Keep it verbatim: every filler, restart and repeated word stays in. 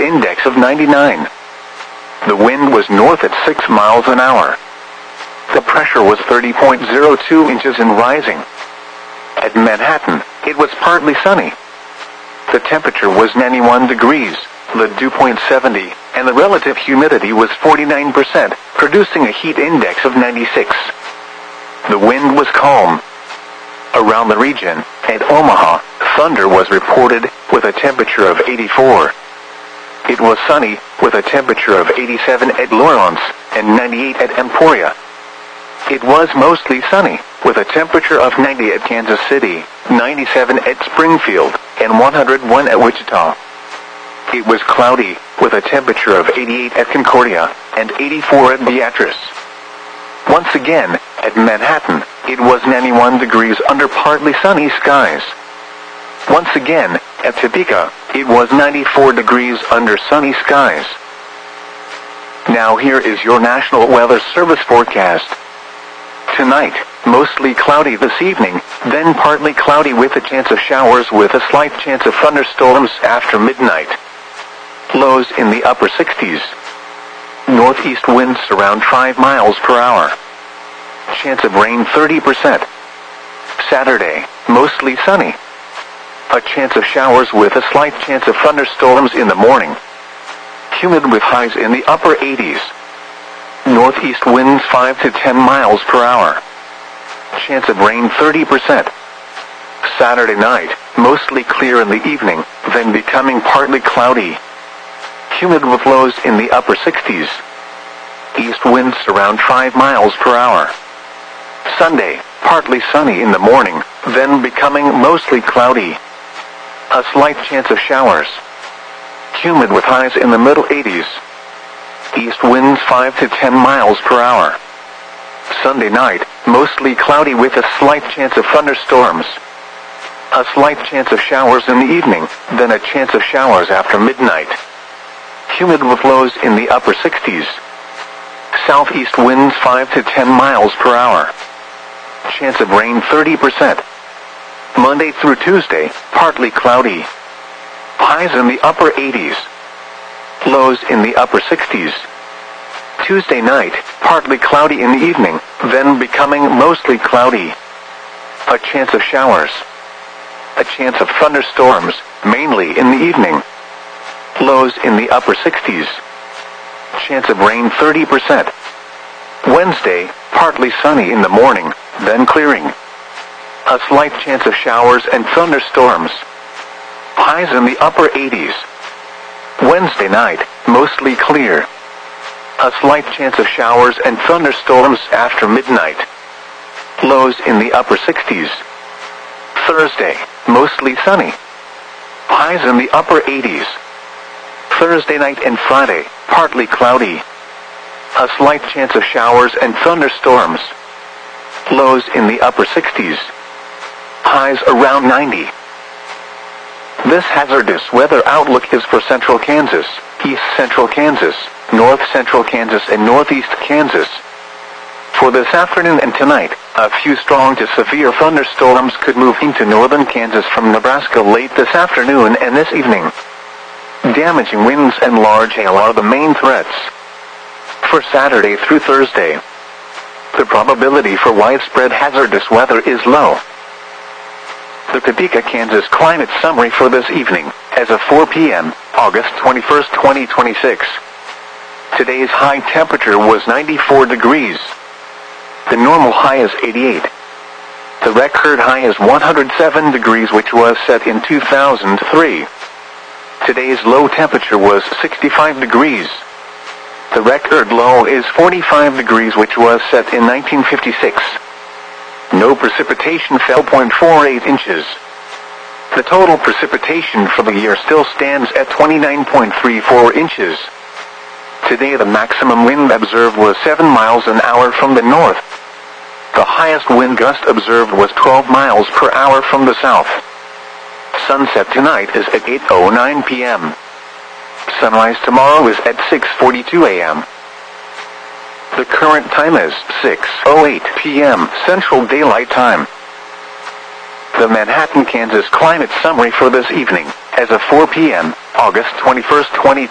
index of ninety-nine. The wind was north at six miles an hour. The pressure was thirty point zero two inches and rising. At Manhattan, it was partly sunny. The temperature was ninety-one degrees, the dew point seventy, and the relative humidity was forty-nine percent, producing a heat index of ninety-six. The wind was calm. Around the region, at Omaha, thunder was reported, with a temperature of eighty-four. It was sunny, with a temperature of eighty-seven at Lawrence, and ninety-eight at Emporia. It was mostly sunny, with a temperature of ninety at Kansas City, ninety-seven at Springfield, and one hundred one at Wichita. It was cloudy, with a temperature of eighty-eight at Concordia, and eighty-four at Beatrice. Once again, at Manhattan, it was ninety-one degrees under partly sunny skies. Once again, at Topeka, it was ninety-four degrees under sunny skies. Now here is your National Weather Service forecast. Tonight, mostly cloudy this evening, then partly cloudy with a chance of showers with a slight chance of thunderstorms after midnight. Lows in the upper sixties. Northeast winds around five miles per hour. Chance of rain thirty percent. Saturday, mostly sunny. A chance of showers with a slight chance of thunderstorms in the morning. Humid with highs in the upper eighties. Northeast winds five to ten miles per hour. Chance of rain thirty percent. Saturday night, mostly clear in the evening, then becoming partly cloudy. Humid with lows in the upper sixties. East winds around five miles per hour. Sunday, partly sunny in the morning, then becoming mostly cloudy. A slight chance of showers. Humid with highs in the middle eighties. East winds five to ten miles per hour. Sunday night, mostly cloudy with a slight chance of thunderstorms. A slight chance of showers in the evening, then a chance of showers after midnight. Humid with lows in the upper sixties. Southeast winds five to ten miles per hour. Chance of rain thirty percent. Monday through Tuesday, partly cloudy. Highs in the upper eighties. Lows in the upper sixties. Tuesday night, partly cloudy in the evening, then becoming mostly cloudy. A chance of showers. A chance of thunderstorms, mainly in the evening. Lows in the upper sixties. Chance of rain thirty percent. Wednesday, partly sunny in the morning, then clearing. A slight chance of showers and thunderstorms. Highs in the upper eighties. Wednesday night, mostly clear. A slight chance of showers and thunderstorms after midnight. Lows in the upper sixties. Thursday, mostly sunny. Highs in the upper eighties. Thursday night and Friday, partly cloudy. A slight chance of showers and thunderstorms. Lows in the upper sixties. Highs around ninety. This hazardous weather outlook is for central Kansas, east central Kansas, north central Kansas, and northeast Kansas. For this afternoon and tonight, a few strong to severe thunderstorms could move into northern Kansas from Nebraska late this afternoon and this evening. Damaging winds and large hail are the main threats. For Saturday through Thursday, the probability for widespread hazardous weather is low. The Topeka, Kansas climate summary for this evening, as of four p m, August twenty-first, twenty twenty-six. Today's high temperature was ninety-four degrees. The normal high is eighty-eight. The record high is one hundred seven degrees, which was set in two thousand three. Today's low temperature was sixty-five degrees. The record low is forty-five degrees, which was set in nineteen fifty-six. No precipitation fell zero point four eight inches. The total precipitation for the year still stands at twenty-nine point three four inches. Today the maximum wind observed was seven miles an hour from the north. The highest wind gust observed was twelve miles per hour from the south. Sunset tonight is at eight oh nine p m Sunrise tomorrow is at six forty-two a m The current time is six oh eight p m Central Daylight Time. The Manhattan, Kansas climate summary for this evening, as of four p m, August twenty-first, twenty